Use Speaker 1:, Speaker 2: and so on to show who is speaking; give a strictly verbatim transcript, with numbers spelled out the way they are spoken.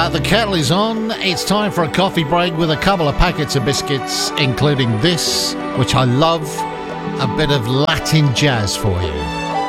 Speaker 1: Uh, the kettle is on. It's time for a coffee break with a couple of packets of biscuits, including this, which I love, a bit of Latin jazz for you.